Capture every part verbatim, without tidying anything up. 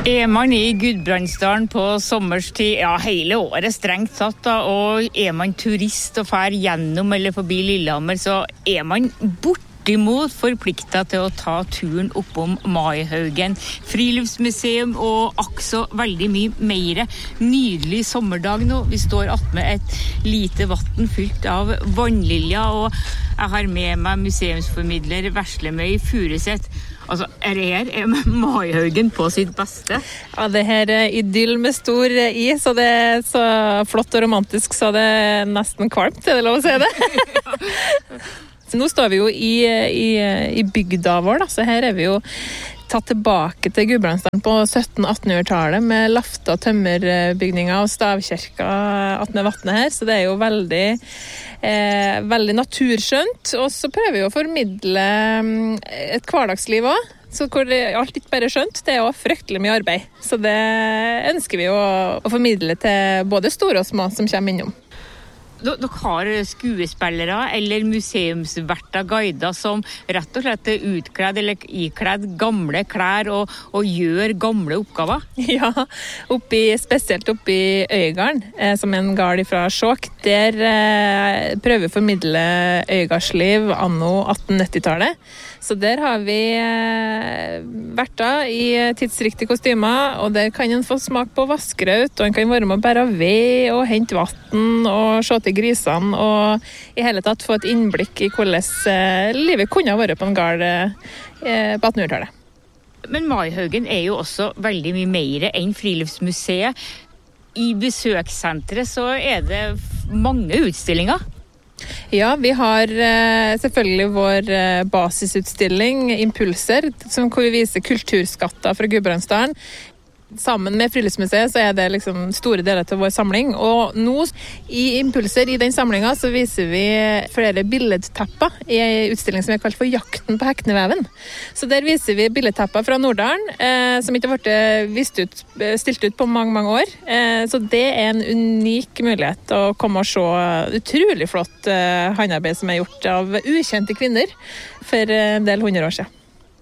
Er man i Gudbrandsdalen på sommerstid, ja, hele året strengt satt da, og er man turist og fer gjennom eller forbi Lillehammer, så er man bortimot forpliktet til å ta turen oppom Maihaugen. Friluftsmuseum og akso veldig mye mer. Nydelig sommerdag nå. Vi står attmed et lite vatten fylt av vannlilja, og jeg har med meg museumsformidler Veslemøy Furuset. Altså, er det her er Maihaugen på sitt beste? Ja, det her er idyll med stor i, så det er så flott og romantisk, så det er nesten kvalmt, er det lov å si det? Så nå står vi jo i, i, i bygda vår, da, så her er vi jo tatt tilbake til Gudbrandsdalen på sytten-attenhundretallet med lafta tømmerbygninger og stavkirka attmed vattnet her, så det er jo veldig, eh, veldig naturskjønt, og så prøver vi å formidle et hverdagsliv også, så hvor alt ikke bare er skjønt, det er jo fryktelig mye arbeid, så det ønsker vi å, å formidle til både store og små som kommer innom. Dere har skuespillere eller museumsverter guider som rett og slett er utkledd eller ikledd gamle klær og, og gjør gamle oppgaver? Ja, oppi, spesielt oppi Øygarden, eh, som en gard fra Skjåk. Der eh, prøver vi å formidle øygardsliv anno atten-nittitallet. Så der har vi eh, verter i tidsriktige kostymer, og der kan en få smak på vaskraut, og en kan være med å bære ved og hente vatten og se til grisene, og i hele tatt få et innblikk i hvordan eh, livet kunne ha vært på en gard eh, på attenhundretallet. Men Maihaugen er jo også veldig mye mer enn friluftsmuseet. I besøkssenteret så er det mange utstillinger. Ja, vi har eh, selvfølgelig vår eh, basisutstilling Impulser, som hvor vi viser kulturskatter fra Gudbrandsdalen. Sammen med Friluftsmuseet så er det liksom store deler til vår samling, og nå i Impulser i den samlingen så viser vi flere billedtepper i en utstilling som er kalt for Jakten på Hekneveven. Så der viser vi billedtepper fra Nordalen eh, som ikke har vært vist ut, stilt ut på mange, mange år. Eh, så det er en unik mulighet å komme og se utrolig flott eh, håndarbeid som er gjort av ukjente kvinner for en del hundre år siden.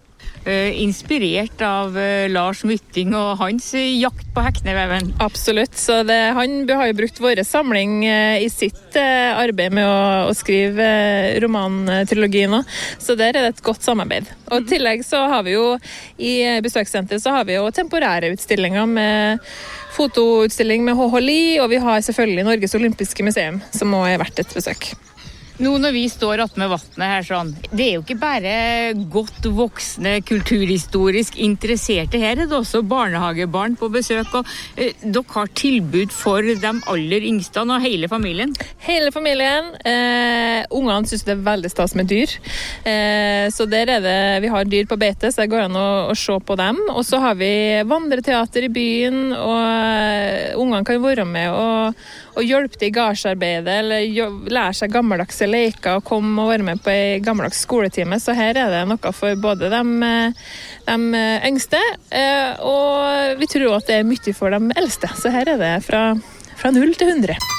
Uh, inspirert av uh, Lars Mytting og hans uh, jakt på Hekneveven. Absolutt, så det, han har jo brukt vår samling uh, i sitt uh, arbeid med å, å skrive uh, romantrilogien nå, så der er det et godt samarbeid. Og i tillegg så har vi jo i besøkssenteret så har vi jo temporære utstillinger med fotoutstilling med H H Li, og vi har selvfølgelig Norges Olympiske Museum, som også er verdt et besøk. Nå når vi står attmed vattnet her sånn, det er jo ikke bare godt voksne, kulturhistorisk interesserte her, det er også barnehagebarn på besøk, og eh, dere har tilbud for de aller yngste og hele familien? Hele familien. Eh, ungene synes det er veldig stas med dyr, eh, så der er det, vi har dyr på beite, så det går an å, å se på dem, og så har vi vandreteater i byen, og eh, ungene kan være med og, og hjelpe til i gardsarbeidet, eller jo, lære seg gammeldagse leker og komme og være med på en gammeldags skoletime, så her er det noe for både de, de yngste, og vi tror at det er mye for de eldste, så her er det fra, fra null til hundre.